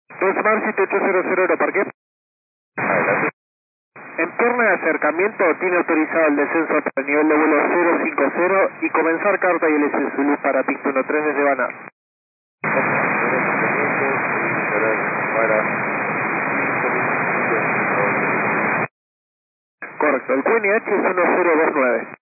2 Marcy 800 Aeroparque. Adelante. En torno de acercamiento tiene autorizado el descenso para el nivel de vuelo 050 y comenzar carta y LS Zulu para pista 13 desde Banar. Correcto, el QNH es 1029.